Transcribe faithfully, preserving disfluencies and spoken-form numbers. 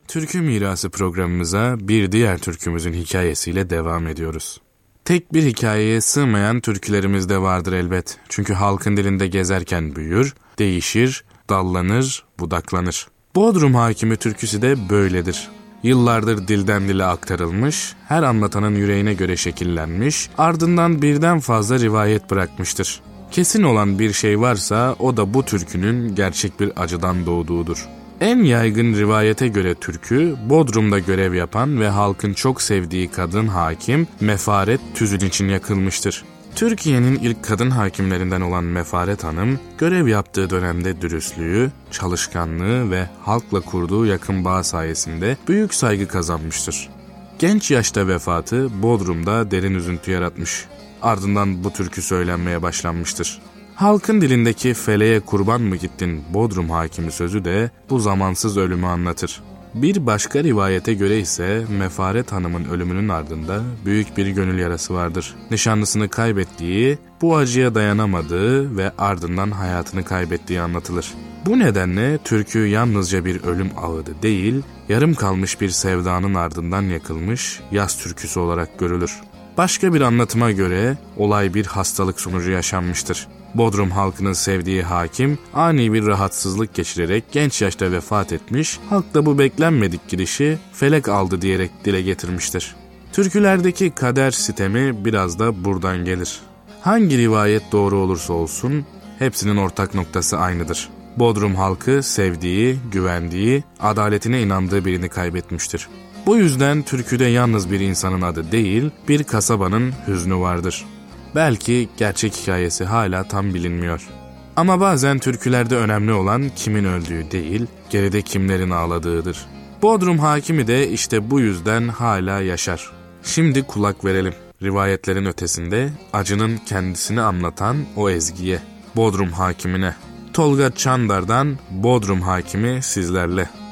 Türkü Mirası programımıza bir diğer türkümüzün hikayesiyle devam ediyoruz. Tek bir hikayeye sığmayan türkülerimiz de vardır elbet. Çünkü halkın dilinde gezerken büyür, değişir, dallanır, budaklanır. Bodrum Hakimi türküsü de böyledir. Yıllardır dilden dile aktarılmış, her anlatanın yüreğine göre şekillenmiş, ardından birden fazla rivayet bırakmıştır. Kesin olan bir şey varsa o da bu türkünün gerçek bir acıdan doğduğudur. En yaygın rivayete göre türkü, Bodrum'da görev yapan ve halkın çok sevdiği kadın hakim Mefaret Tüzün için yakılmıştır. Türkiye'nin ilk kadın hakimlerinden olan Mefaret Hanım, görev yaptığı dönemde dürüstlüğü, çalışkanlığı ve halkla kurduğu yakın bağ sayesinde büyük saygı kazanmıştır. Genç yaşta vefatı Bodrum'da derin üzüntü yaratmış. Ardından bu türkü söylenmeye başlanmıştır. Halkın dilindeki feleğe kurban mı gittin Bodrum Hakimi sözü de bu zamansız ölümü anlatır. Bir başka rivayete göre ise Mefaret Hanım'ın ölümünün ardında büyük bir gönül yarası vardır. Nişanlısını kaybettiği, bu acıya dayanamadığı ve ardından hayatını kaybettiği anlatılır. Bu nedenle türkü yalnızca bir ölüm ağıdı değil, yarım kalmış bir sevdanın ardından yakılmış yaz türküsü olarak görülür. Başka bir anlatıma göre olay bir hastalık sonucu yaşanmıştır. Bodrum halkının sevdiği hakim ani bir rahatsızlık geçirerek genç yaşta vefat etmiş, halk da bu beklenmedik girişi felek aldı diyerek dile getirmiştir. Türkülerdeki kader sitemi biraz da buradan gelir. Hangi rivayet doğru olursa olsun hepsinin ortak noktası aynıdır. Bodrum halkı sevdiği, güvendiği, adaletine inandığı birini kaybetmiştir. Bu yüzden türküde yalnız bir insanın adı değil, bir kasabanın hüznü vardır. Belki gerçek hikayesi hala tam bilinmiyor. Ama bazen türkülerde önemli olan kimin öldüğü değil, geride kimlerin ağladığıdır. Bodrum Hakimi de işte bu yüzden hala yaşar. Şimdi kulak verelim. Rivayetlerin ötesinde acının kendisini anlatan o ezgiye, Bodrum Hakimine. Tolga Çandar'dan Bodrum Hakimi sizlerle.